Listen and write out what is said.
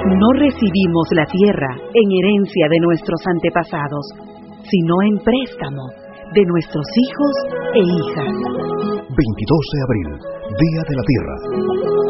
No recibimos la tierra en herencia de nuestros antepasados, sino en préstamo de nuestros hijos e hijas. 22 de abril, Día de la Tierra.